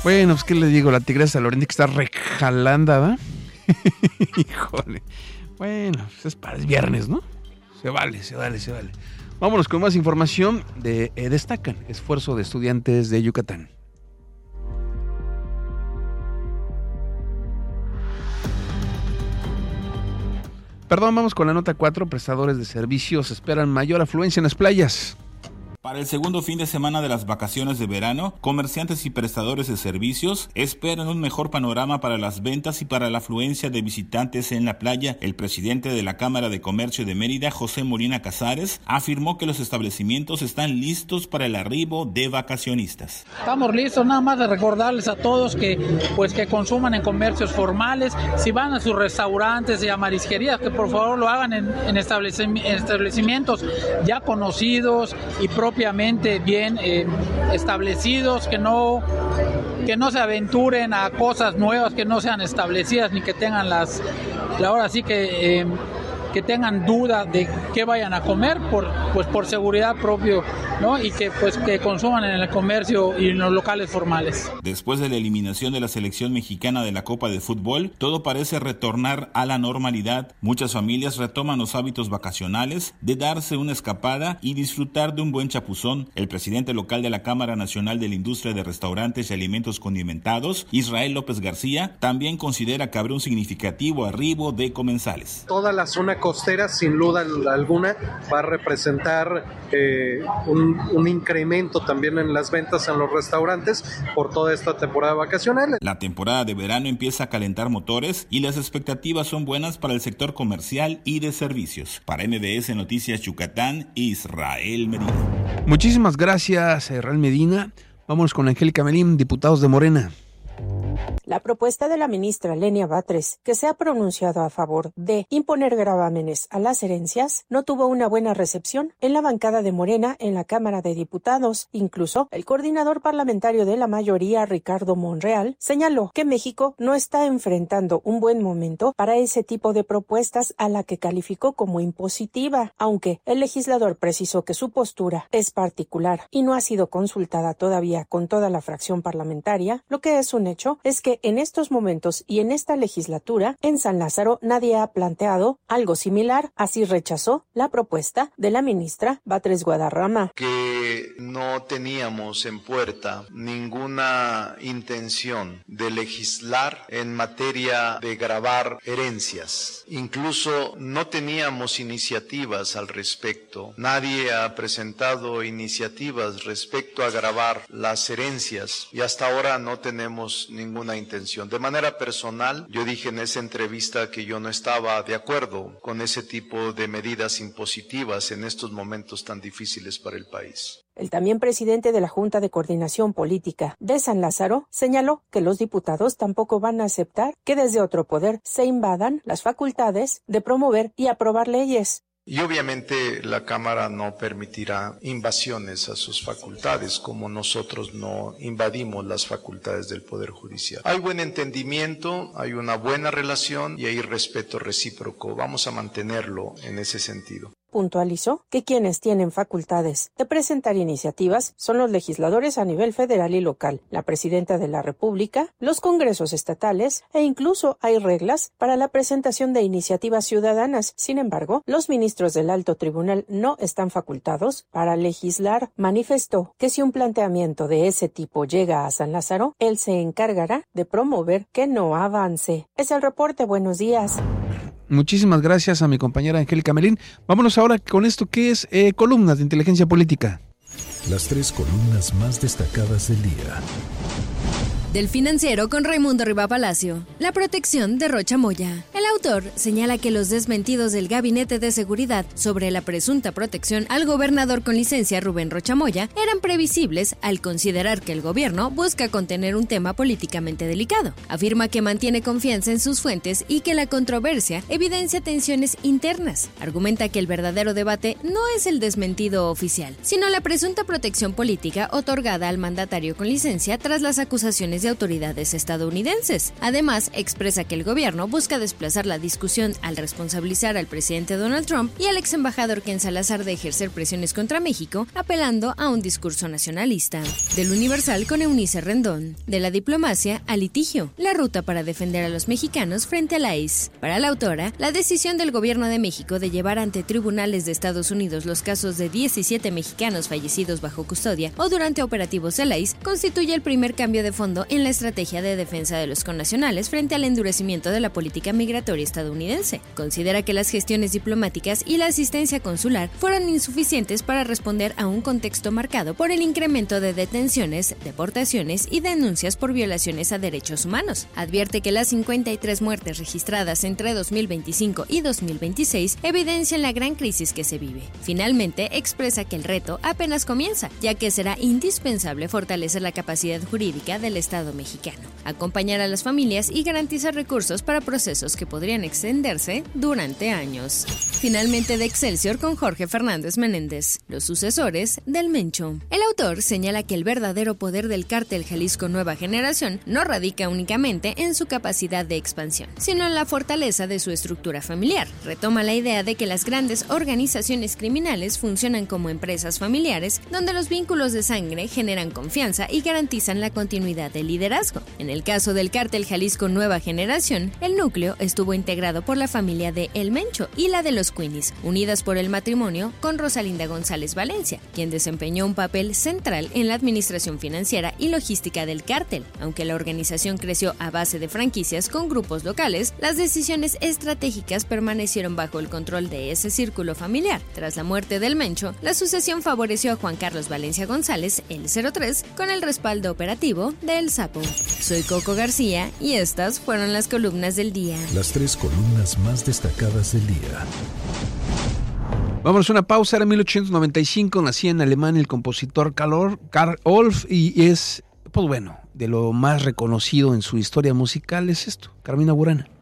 Bueno, pues qué le digo, la Tigresa del Oriente que está rejalanda, ¿va? Híjole. Bueno, pues es viernes, ¿no? Se vale. Vámonos con más información de destacan esfuerzo de estudiantes de Yucatán. Vamos con la nota 4. Prestadores de servicios esperan mayor afluencia en las playas. Para el segundo fin de semana de las vacaciones de verano, comerciantes y prestadores de servicios esperan un mejor panorama para las ventas y para la afluencia de visitantes en la playa. El presidente de la Cámara de Comercio de Mérida, José Molina Casares, afirmó que los establecimientos están listos para el arribo de vacacionistas. Estamos listos, nada más de recordarles a todos que consuman en comercios formales. Si van a sus restaurantes y a marisquerías, que por favor lo hagan en establecimientos ya conocidos y propiamente bien establecidos, que no se aventuren a cosas nuevas que no sean establecidas ni que tengan que tengan duda de qué vayan a comer por seguridad propio, ¿no? Y que consuman en el comercio y en los locales formales. Después de la eliminación de la selección mexicana de la Copa de Fútbol, todo parece retornar a la normalidad. Muchas familias retoman los hábitos vacacionales de darse una escapada y disfrutar de un buen chapuzón. El presidente local de la Cámara Nacional de la Industria de Restaurantes y Alimentos Condimentados, Israel López García, también considera que habrá un significativo arribo de comensales. Toda la zona costera, sin duda alguna, va a representar un incremento también en las ventas en los restaurantes por toda esta temporada vacacional. La temporada de verano empieza a calentar motores y las expectativas son buenas para el sector comercial y de servicios. Para MBS Noticias Yucatán, Israel Medina. Muchísimas gracias, Israel Medina. Vámonos con Angélica Melín, diputados de Morena. La propuesta de la ministra Lenia Batres, que se ha pronunciado a favor de imponer gravámenes a las herencias, no tuvo una buena recepción en la bancada de Morena en la Cámara de Diputados. Incluso, el coordinador parlamentario de la mayoría, Ricardo Monreal, señaló que México no está enfrentando un buen momento para ese tipo de propuestas, a la que calificó como impositiva, aunque el legislador precisó que su postura es particular y no ha sido consultada todavía con toda la fracción parlamentaria. Lo que es un hecho es que en estos momentos y en esta legislatura, en San Lázaro nadie ha planteado algo similar. Así rechazó la propuesta de la ministra Batres Guadarrama. Que no teníamos en puerta ninguna intención de legislar en materia de gravar herencias. Incluso no teníamos iniciativas al respecto. Nadie ha presentado iniciativas respecto a gravar las herencias y hasta ahora no tenemos ninguna intención. De manera personal, yo dije en esa entrevista que yo no estaba de acuerdo con ese tipo de medidas impositivas en estos momentos tan difíciles para el país. El también presidente de la Junta de Coordinación Política de San Lázaro señaló que los diputados tampoco van a aceptar que desde otro poder se invadan las facultades de promover y aprobar leyes. Y obviamente la Cámara no permitirá invasiones a sus facultades, como nosotros no invadimos las facultades del Poder Judicial. Hay buen entendimiento, hay una buena relación y hay respeto recíproco. Vamos a mantenerlo en ese sentido. Puntualizó que quienes tienen facultades de presentar iniciativas son los legisladores a nivel federal y local, la presidenta de la República, los congresos estatales e incluso hay reglas para la presentación de iniciativas ciudadanas. Sin embargo, los ministros del Alto Tribunal no están facultados para legislar. Manifestó que si un planteamiento de ese tipo llega a San Lázaro, él se encargará de promover que no avance. Es el reporte. Buenos días. Muchísimas gracias a mi compañera Angélica Melín. Vámonos ahora con esto que es columnas de inteligencia política. Las 3 columnas más destacadas del día. Del Financiero con Raimundo Riva Palacio. La protección de Rocha Moya. El autor señala que los desmentidos del Gabinete de Seguridad sobre la presunta protección al gobernador con licencia Rubén Rocha Moya eran previsibles al considerar que el gobierno busca contener un tema políticamente delicado. Afirma que mantiene confianza en sus fuentes y que la controversia evidencia tensiones internas. Argumenta que el verdadero debate no es el desmentido oficial, sino la presunta protección política otorgada al mandatario con licencia tras las acusaciones declaraciones de autoridades estadounidenses. Además, expresa que el gobierno busca desplazar la discusión al responsabilizar al presidente Donald Trump y al ex embajador Ken Salazar de ejercer presiones contra México, apelando a un discurso nacionalista. Del Universal con Eunice Rendón. De la diplomacia al litigio, la ruta para defender a los mexicanos frente a la ICE. Para la autora, la decisión del gobierno de México de llevar ante tribunales de Estados Unidos los casos de 17 mexicanos fallecidos bajo custodia o durante operativos de la ICE constituye el primer cambio de fondo en la estrategia de defensa de los connacionales frente al endurecimiento de la política migratoria estadounidense. Considera que las gestiones diplomáticas y la asistencia consular fueron insuficientes para responder a un contexto marcado por el incremento de detenciones, deportaciones y denuncias por violaciones a derechos humanos. Advierte que las 53 muertes registradas entre 2025 y 2026 evidencian la gran crisis que se vive. Finalmente, expresa que el reto apenas comienza, ya que será indispensable fortalecer la capacidad jurídica del Estado mexicano, acompañar a las familias y garantizar recursos para procesos que podrían extenderse durante años. Finalmente, de Excelsior con Jorge Fernández Menéndez, los sucesores del Mencho. El autor señala que el verdadero poder del cártel Jalisco Nueva Generación no radica únicamente en su capacidad de expansión, sino en la fortaleza de su estructura familiar. Retoma la idea de que las grandes organizaciones criminales funcionan como empresas familiares, donde los vínculos de sangre generan confianza y garantizan la continuidad del liderazgo. En el caso del cártel Jalisco Nueva Generación, el núcleo estuvo integrado por la familia de El Mencho y la de los Queenies, unidas por el matrimonio con Rosalinda González Valencia, quien desempeñó un papel central en la administración financiera y logística del cártel. Aunque la organización creció a base de franquicias con grupos locales, las decisiones estratégicas permanecieron bajo el control de ese círculo familiar. Tras la muerte del Mencho, la sucesión favoreció a Juan Carlos Valencia González, el 03, con el respaldo operativo de El Sapo. Soy Coco García y estas fueron las columnas del día. Las 3 columnas más destacadas del día. Vamos a una pausa. Era 1895, nacía en Alemania el compositor Karl Orff y es, pues bueno, de lo más reconocido en su historia musical es esto, Carmina Burana.